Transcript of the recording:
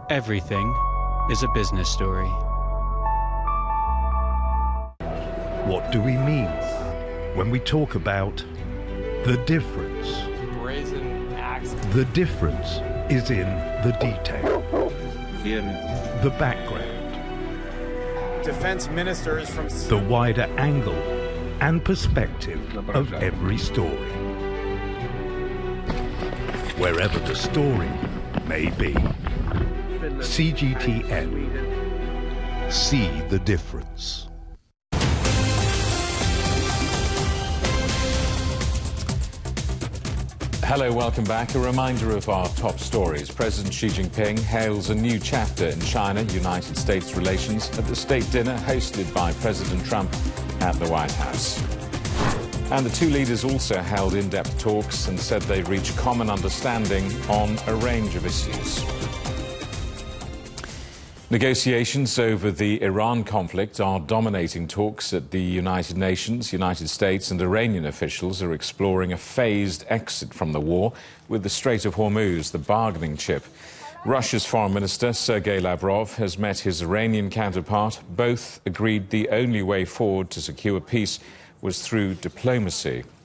Everything is a business story. What do we mean when we talk about the difference? Brazen axe. The difference is in the detail, the background, Defense ministers from the wider angle and perspective of every story. Wherever the story may be. CGTN. See the difference. Hello, welcome back. A reminder of our top stories. President Xi Jinping hails a new chapter in China-United States relations at the state dinner hosted by President Trump at the White House. And the two leaders also held in-depth talks and said they reached common understanding on a range of issues. Negotiations over the Iran conflict are dominating talks at the United Nations. United States and Iranian officials are exploring a phased exit from the war, with the Strait of Hormuz the bargaining chip. Russia's Foreign Minister Sergei Lavrov has met his Iranian counterpart. Both agreed the only way forward to secure peace was through diplomacy.